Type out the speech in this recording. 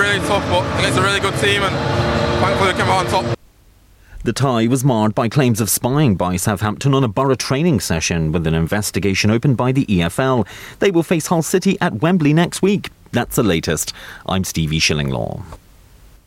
really tough, but against a really good team, and thankfully they came out on top. The tie was marred by claims of spying by Southampton on a Borough training session, with an investigation opened by the EFL. They will face Hull City at Wembley next week. That's the latest. I'm Stevie Shillinglaw.